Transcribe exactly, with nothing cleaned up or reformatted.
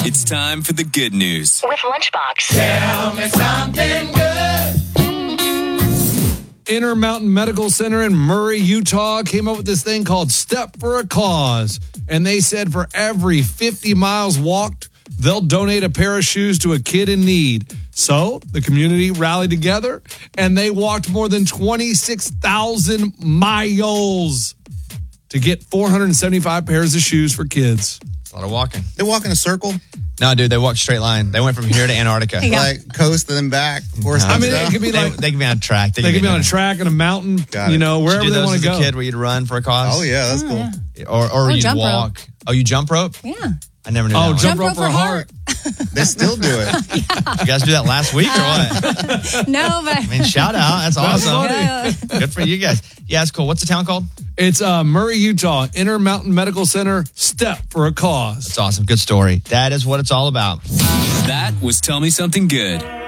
It's time for the good news with Lunchbox. Tell me something good. Intermountain Medical Center in Murray, Utah came up with this thing called Step for a Cause. And they said for every fifty miles walked, they'll donate a pair of shoes to a kid in need. So the community rallied together and they walked more than twenty-six thousand miles to get four hundred seventy-five pairs of shoes for kids. A lot of walking. They walk in a circle? No, dude, they walked straight line. They went from here to Antarctica. Yeah. Like coast and then back. Force I mean, it could be they, like they could be on a track. They, they could be on a track and a mountain. Got you it. know, wherever Did you do they those want to as go. a kid where you'd run for a cause? Oh yeah, that's Oh, cool. yeah. Or or, Or you'd jump walk. rope. Oh, you jump rope? Yeah. I never knew Oh, that. jump one. rope for a heart. They still do it. You guys do that last week or what? No, but I mean, shout out. That's That's awesome. funny. Good for you guys. Yeah, it's cool. What's the town called? It's uh, Murray, Utah, Intermountain Medical Center, Step for a Cause. That's awesome. Good story. That is what it's all about. That was Tell Me Something Good.